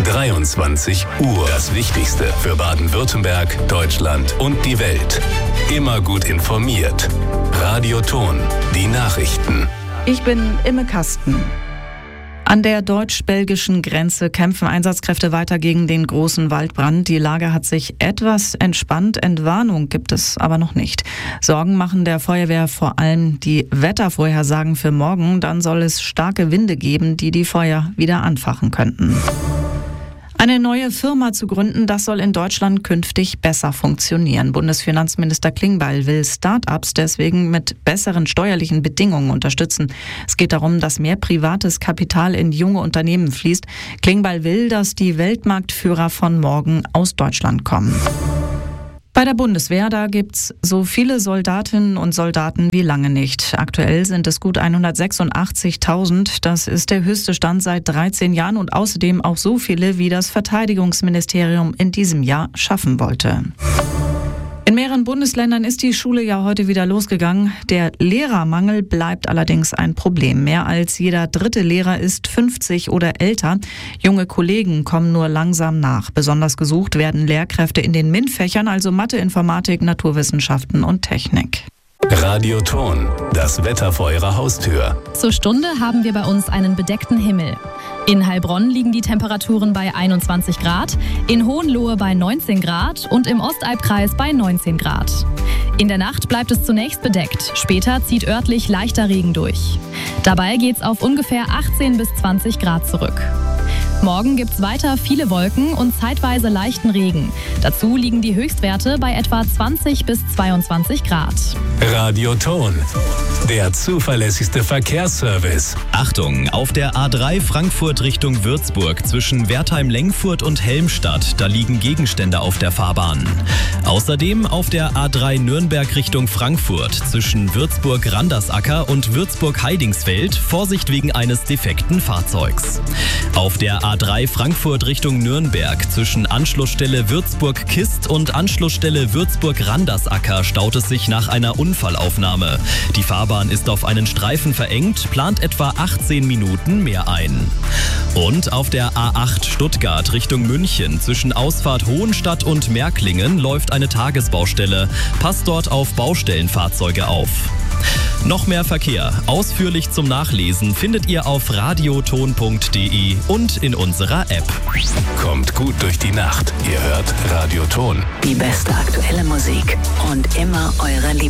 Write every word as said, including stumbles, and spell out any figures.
dreiundzwanzig Uhr. Das Wichtigste für Baden-Württemberg, Deutschland und die Welt. Immer gut informiert. Radio Ton, die Nachrichten. Ich bin Imme Kasten. An der deutsch-belgischen Grenze kämpfen Einsatzkräfte weiter gegen den großen Waldbrand. Die Lage hat sich etwas entspannt. Entwarnung gibt es aber noch nicht. Sorgen machen der Feuerwehr vor allem die Wettervorhersagen für morgen. Dann soll es starke Winde geben, die die Feuer wieder anfachen könnten. Eine neue Firma zu gründen, das soll in Deutschland künftig besser funktionieren. Bundesfinanzminister Klingbeil will Start-ups deswegen mit besseren steuerlichen Bedingungen unterstützen. Es geht darum, dass mehr privates Kapital in junge Unternehmen fließt. Klingbeil will, dass die Weltmarktführer von morgen aus Deutschland kommen. Bei der Bundeswehr, da gibt's so viele Soldatinnen und Soldaten wie lange nicht. Aktuell sind es gut hundertsechsundachtzigtausend. Das ist der höchste Stand seit dreizehn Jahren und außerdem auch so viele, wie das Verteidigungsministerium in diesem Jahr schaffen wollte. In mehreren Bundesländern ist die Schule ja heute wieder losgegangen. Der Lehrermangel bleibt allerdings ein Problem. Mehr als jeder dritte Lehrer ist fünfzig oder älter. Junge Kollegen kommen nur langsam nach. Besonders gesucht werden Lehrkräfte in den MINT-Fächern, also Mathe, Informatik, Naturwissenschaften und Technik. Radio Ton, das Wetter vor Ihrer Haustür. Zur Stunde haben wir bei uns einen bedeckten Himmel. In Heilbronn liegen die Temperaturen bei einundzwanzig Grad, in Hohenlohe bei neunzehn Grad und im Ostalbkreis bei neunzehn Grad. In der Nacht bleibt es zunächst bedeckt, später zieht örtlich leichter Regen durch. Dabei geht's auf ungefähr achtzehn bis zwanzig Grad zurück. Morgen gibt's weiter viele Wolken und zeitweise leichten Regen. Dazu liegen die Höchstwerte bei etwa zwanzig bis zweiundzwanzig Grad. Radio Ton, der zuverlässigste Verkehrsservice. Achtung, auf der A drei Frankfurt Richtung Würzburg zwischen Wertheim-Lengfurt und Helmstadt, da liegen Gegenstände auf der Fahrbahn. Außerdem auf der A drei Nürnberg Richtung Frankfurt zwischen Würzburg-Randersacker und Würzburg-Heidingsfeld, Vorsicht wegen eines defekten Fahrzeugs. Auf der A drei Frankfurt Richtung Nürnberg zwischen Anschlussstelle Würzburg-Kist und Anschlussstelle Würzburg-Randersacker staut es sich nach einer Unfallaufnahme. Die Fahrbahn ist auf einen Streifen verengt, plant etwa achtzehn Minuten mehr ein. Und auf der A acht Stuttgart Richtung München zwischen Ausfahrt Hohenstadt und Märklingen läuft eine Tagesbaustelle. Passt dort auf Baustellenfahrzeuge auf. Noch mehr Verkehr, ausführlich zum Nachlesen, findet ihr auf radioton punkt de und in unserer App. Kommt gut durch die Nacht. Ihr hört Radio Ton. Die beste aktuelle Musik und immer eure Lieblings